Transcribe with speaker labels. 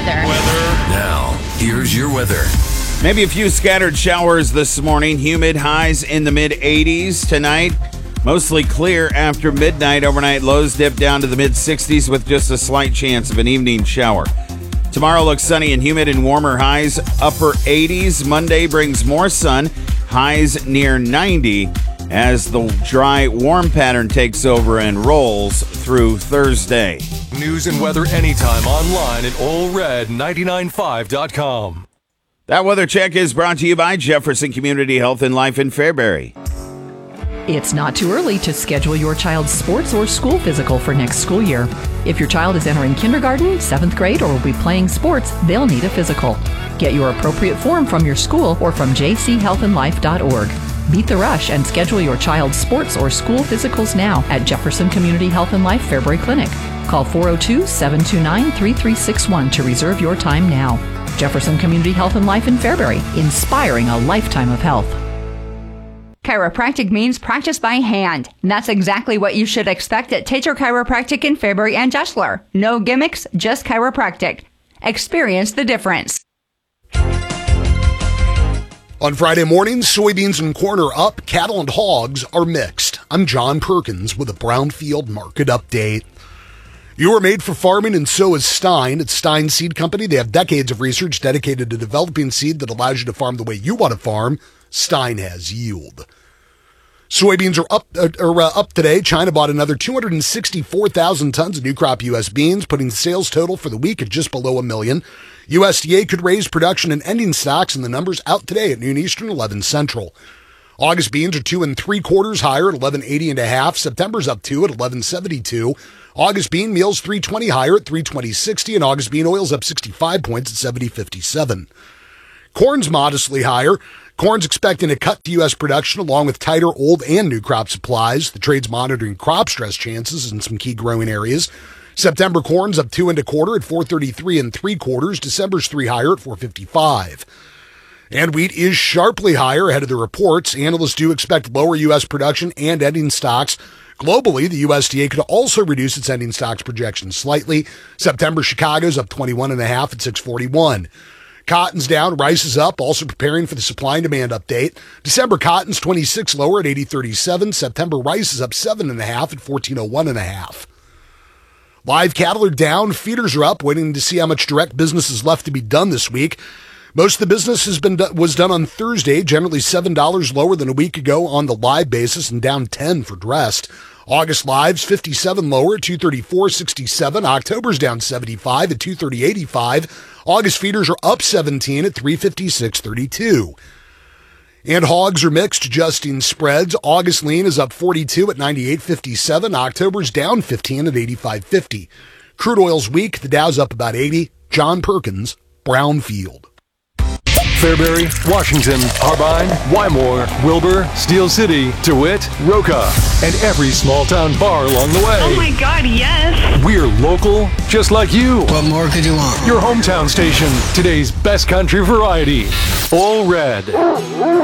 Speaker 1: weather.
Speaker 2: Now, here's your weather.
Speaker 3: Maybe a few scattered showers this morning. Humid, highs in the mid-80s tonight. Mostly clear after midnight. Overnight lows dip down to the mid-60s with just a slight chance of an evening shower. Tomorrow looks sunny and humid and warmer, highs upper 80s. Monday brings more sun, highs near 90 as the dry, warm pattern takes over and rolls through Thursday.
Speaker 2: News and weather anytime online at allred995.com.
Speaker 3: That weather check is brought to you by Jefferson Community Health and Life in Fairbury.
Speaker 4: It's not too early to schedule your child's sports or school physical for next school year. If your child is entering kindergarten, 7th grade, or will be playing sports, they'll need a physical. Get your appropriate form from your school or from jchealthandlife.org. Beat the rush and schedule your child's sports or school physicals now at Jefferson Community Health and Life Fairbury Clinic. Call 402-729-3361 to reserve your time now. Jefferson Community Health and Life in Fairbury, inspiring a lifetime of health.
Speaker 1: Chiropractic means practice by hand. And that's exactly what you should expect at Tater Chiropractic in Fairbury and Jessler. No gimmicks, just chiropractic. Experience the difference.
Speaker 5: On Friday mornings, soybeans and corn are up, cattle and hogs are mixed. I'm John Perkins with a Brownfield Market Update. You are made for farming, and so is Stein. At Stein Seed Company, they have decades of research dedicated to developing seed that allows you to farm the way you want to farm. Stein has yield. Soybeans are up today. China bought another 264,000 tons of new crop U.S. beans, putting the sales total for the week at just below 1 million. USDA could raise production and ending stocks, and the numbers out today at noon Eastern, 11 Central. August beans are 2 3/4 higher at 11.80 September's up 2 at 11.72. August bean meal's 3.20 higher at 3.2060, and August bean oil's up 65 points at 70.57. Corn's modestly higher. Corn's expecting a cut to U.S. production along with tighter old and new crop supplies. The trade's monitoring crop stress chances in some key growing areas. September corn's up 2 1/4 at 4.33 3/4. December's 3 higher at 4.55. And wheat is sharply higher ahead of the reports. Analysts do expect lower U.S. production and ending stocks. Globally, the USDA could also reduce its ending stocks projection slightly. September Chicago's up 21.5 at 6.41. Cotton's down, rice is up, also preparing for the supply and demand update. December cotton's 26 lower at 80.37. September rice is up 7.5 at 14.01.5. Live cattle are down, feeders are up, waiting to see how much direct business is left to be done this week. Most of the business was done on Thursday, generally $7 lower than a week ago on the live basis and down 10 for dressed. August lives 57 lower at 234.67. October's down 75 at 230.85. August feeders are up 17 at 356.32. And hogs are mixed, adjusting spreads. August lean is up 42 at 98.57. October's down 15 at 85.50. Crude oil's weak. The Dow's up about 80. John Perkins, Brownfield.
Speaker 2: Fairbury, Washington, Harbine, Wymore, Wilbur, Steel City, DeWitt, Roca, and every small town bar along the way.
Speaker 6: Oh my God, yes!
Speaker 2: We're local, just like you.
Speaker 7: What more could you want?
Speaker 2: Your hometown station, today's best country variety. All Red.